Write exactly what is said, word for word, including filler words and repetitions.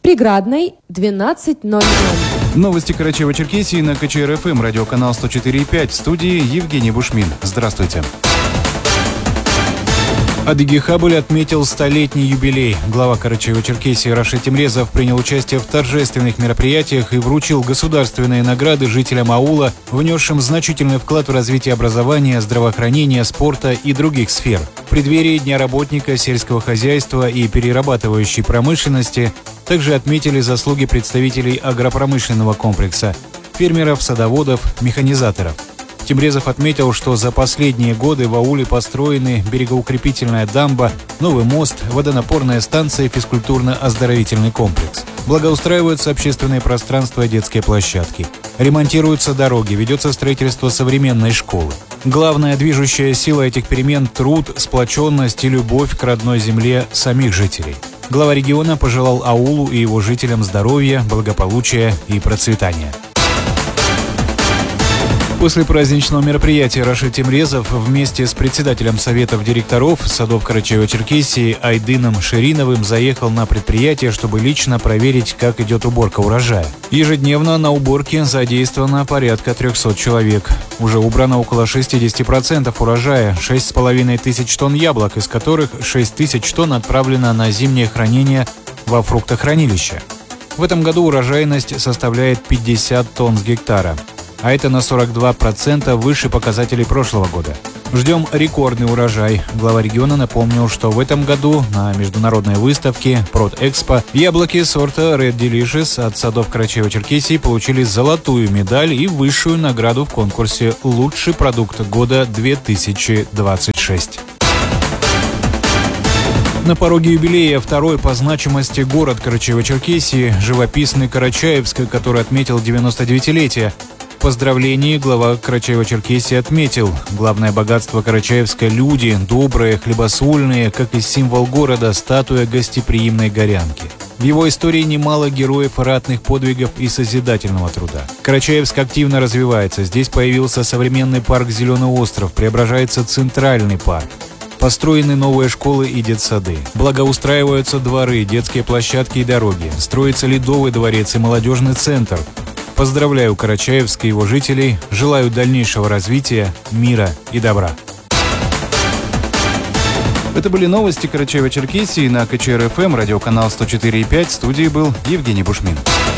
Преградной двенадцать ноль ноль. Новости Карачаево-Черкесии на ка че эр эф эм, радиоканал сто четыре и пять. В студии Евгений Бушмин. Здравствуйте. Адыги Хабуль отметил столетний юбилей. Глава Карачаево-Черкесии Рашид Темрезов принял участие в торжественных мероприятиях и вручил государственные награды жителям аула, внесшим значительный вклад в развитие образования, здравоохранения, спорта и других сфер. В преддверии Дня работника сельского хозяйства и перерабатывающей промышленности также отметили заслуги представителей агропромышленного комплекса – фермеров, садоводов, механизаторов. Темрезов отметил, что за последние годы в ауле построены берегоукрепительная дамба, новый мост, водонапорная станция и физкультурно-оздоровительный комплекс. Благоустраиваются общественные пространства и детские площадки. Ремонтируются дороги, ведется строительство современной школы. Главная движущая сила этих перемен – труд, сплоченность и любовь к родной земле самих жителей. Глава региона пожелал аулу и его жителям здоровья, благополучия и процветания. После праздничного мероприятия Рашид Темрезов вместе с председателем советов директоров садов Карачаево-Черкесии Айдыном Шириновым заехал на предприятие, чтобы лично проверить, как идет уборка урожая. Ежедневно на уборке задействовано порядка трехсот человек. Уже убрано около шестьдесят процентов урожая, шесть с половиной тысяч тонн яблок, из которых шесть тысяч тонн отправлено на зимнее хранение во фруктохранилище. В этом году урожайность составляет пятьдесят тонн с гектара. А это на сорок два процента выше показателей прошлого года. Ждем рекордный урожай. Глава региона напомнил, что в этом году на международной выставке «Продэкспо» яблоки сорта Red Delicious от садов Карачаево-Черкесии получили золотую медаль и высшую награду в конкурсе «Лучший продукт года две тысячи двадцать шесть». На пороге юбилея второй по значимости город Карачаево-Черкесии, живописный Карачаевск, который отметил девяностодевятилетие. В поздравлении глава Карачаево-Черкесии отметил: главное богатство Карачаевска – люди, добрые, хлебосольные, как и символ города – статуя гостеприимной горянки. В его истории немало героев ратных подвигов и созидательного труда. Карачаевск активно развивается. Здесь появился современный парк «Зеленый остров», преображается центральный парк. Построены новые школы и детсады. Благоустраиваются дворы, детские площадки и дороги. Строится Ледовый дворец и молодежный центр. Поздравляю Карачаевск и его жителей, желаю дальнейшего развития, мира и добра. Это были новости Карачаево-Черкесии на ка че эр эф эм, радиоканал сто четыре и пять. В студии был Евгений Бушмин.